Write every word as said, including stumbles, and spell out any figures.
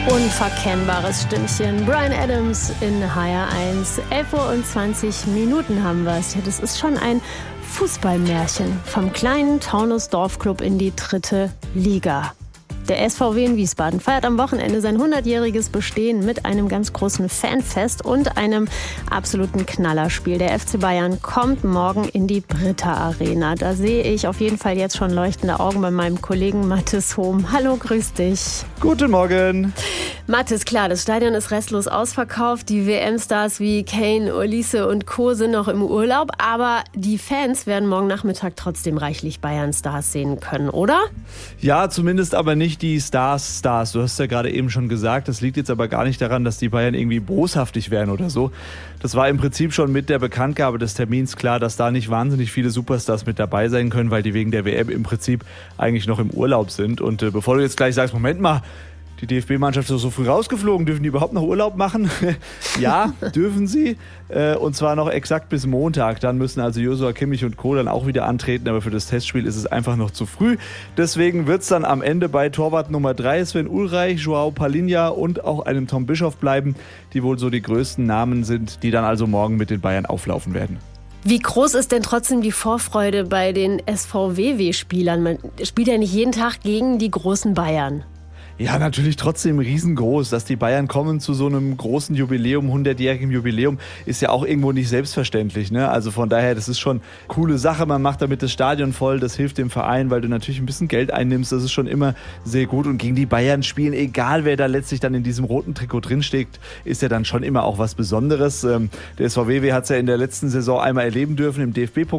Unverkennbares Stimmchen. Bryan Adams in H R eins. elf Uhr und zwanzig Minuten haben wir es. Ja, das ist schon ein Fußballmärchen. Vom kleinen Taunus-Dorfclub in die dritte Liga. Der S V W in Wiesbaden feiert am Wochenende sein hundertjähriges Bestehen mit einem ganz großen Fanfest und einem absoluten Knallerspiel. Der F C Bayern kommt morgen in die Britta Arena. Da sehe ich auf jeden Fall jetzt schon leuchtende Augen bei meinem Kollegen Mathis Hohm. Hallo, grüß dich. Guten Morgen. Mathis, klar, das Stadion ist restlos ausverkauft. Die W M-Stars wie Kane, Olise und Co. sind noch im Urlaub. Aber die Fans werden morgen Nachmittag trotzdem reichlich Bayern-Stars sehen können, oder? Ja, zumindest aber nicht die Stars, Stars. Du hast ja gerade eben schon gesagt, das liegt jetzt aber gar nicht daran, dass die Bayern irgendwie boshaftig wären oder so. Das war im Prinzip schon mit der Bekanntgabe des Termins klar, dass da nicht wahnsinnig viele Superstars mit dabei sein können, weil die wegen der W M im Prinzip eigentlich noch im Urlaub sind. Und äh, bevor du jetzt gleich sagst, Moment mal, die D F B-Mannschaft ist so früh rausgeflogen, dürfen die überhaupt noch Urlaub machen? Ja, dürfen sie. Äh, und zwar noch exakt bis Montag. Dann müssen also Joshua Kimmich und Co. dann auch wieder antreten. Aber für das Testspiel ist es einfach noch zu früh. Deswegen wird es dann am Ende bei Torwart Nummer drei Sven Ulreich, Joao Palinha und auch einem Tom Bischoff bleiben, die wohl so die größten Namen sind, die dann also morgen mit den Bayern auflaufen werden. Wie groß ist denn trotzdem die Vorfreude bei den S V W W-Spielern? Man spielt ja nicht jeden Tag gegen die großen Bayern. Ja, natürlich trotzdem riesengroß. Dass die Bayern kommen zu so einem großen Jubiläum, hundertjährigen Jubiläum, ist ja auch irgendwo nicht selbstverständlich, ne? Also von daher, das ist schon eine coole Sache. Man macht damit das Stadion voll, das hilft dem Verein, weil du natürlich ein bisschen Geld einnimmst. Das ist schon immer sehr gut. Und gegen die Bayern spielen, egal wer da letztlich dann in diesem roten Trikot drinsteckt, ist ja dann schon immer auch was Besonderes. Der S V W W hat es ja in der letzten Saison einmal erleben dürfen im D F B-Pokal.